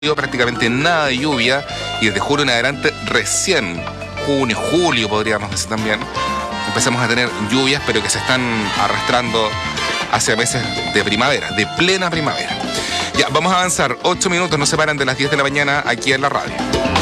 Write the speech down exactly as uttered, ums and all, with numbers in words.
prácticamente nada de lluvia y desde julio en adelante recién, junio, julio podríamos decir también, empezamos a tener lluvias pero que se están arrastrando hacia meses de primavera, de plena primavera. Ya, vamos a avanzar, ocho minutos nos separan de las diez de la mañana aquí en la radio.